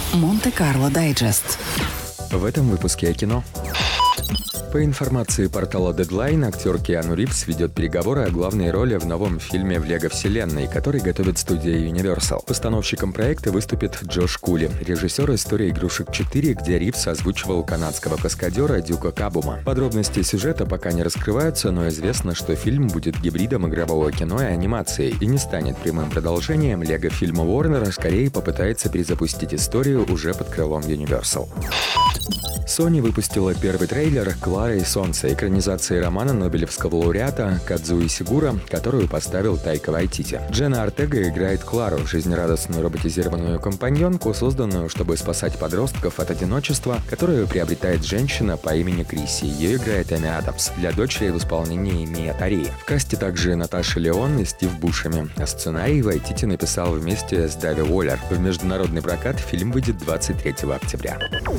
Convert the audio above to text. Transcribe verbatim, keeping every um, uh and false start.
Монте-Карло Дайджест. В этом выпуске о кино. По информации портала Deadline, актер Киану Ривз ведет переговоры о главной роли в новом фильме в Лего-вселенной, который готовит студия Universal. Постановщиком проекта выступит Джош Кули, режиссер «Истории игрушек четыре», где Ривз озвучивал канадского каскадера Дюка Кабума. Подробности сюжета пока не раскрываются, но известно, что фильм будет гибридом игрового кино и анимации и не станет прямым продолжением Лего-фильма Warner, а скорее попытается перезапустить историю уже под крылом Universal. Sony выпустила первый трейлер «Клара и солнце» экранизации романа нобелевского лауреата Кадзуи Сигура, которую поставил Тайка Вайтити. Дженна Ортега играет Клару, жизнерадостную роботизированную компаньонку, созданную, чтобы спасать подростков от одиночества, которую приобретает женщина по имени Крисси. Ее играет Эми Адамс, для дочери в исполнении Мия Тарии. В касте также Наташа Леон и Стив Бушеми, а сценарий Вайтити написал вместе с Дави Уоллер. В международный прокат фильм выйдет двадцать третьего октября.